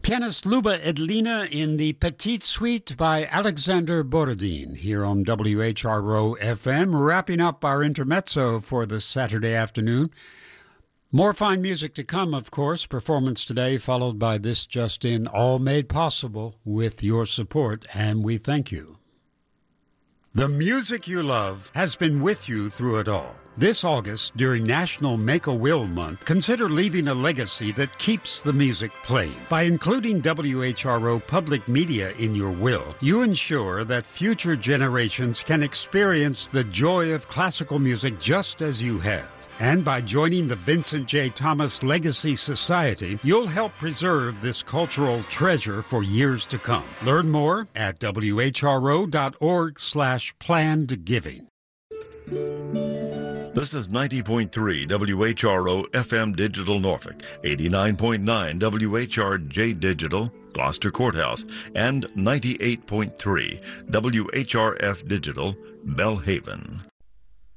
Pianist Luba Edlina in the Petite Suite by Alexander Borodin here on WHRO FM, wrapping up our intermezzo for the Saturday afternoon. More fine music to come, of course. Performance today followed by this just in, all made possible with your support, and we thank you. The music you love has been with you through it all. This August, during National Make-A-Will Month, consider leaving a legacy that keeps the music playing. By including WHRO Public Media in your will, you ensure that future generations can experience the joy of classical music just as you have. And by joining the Vincent J. Thomas Legacy Society, you'll help preserve this cultural treasure for years to come. Learn more at whro.org/plannedgiving. This is 90.3 WHRO FM Digital Norfolk, 89.9 WHRJ Digital Gloucester Courthouse, and 98.3 WHRF Digital Belhaven.